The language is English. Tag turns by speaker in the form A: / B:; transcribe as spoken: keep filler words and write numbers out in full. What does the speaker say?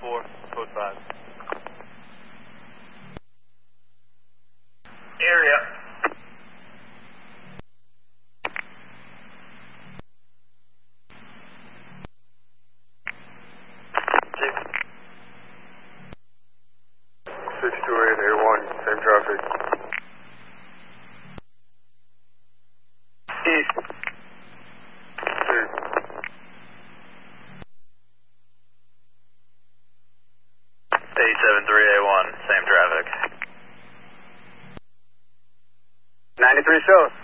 A: four, code five.
B: Area.
C: six two eight A one, same traffic.
B: East.
C: East.
B: eight seven three A one, same traffic. ninety-three south.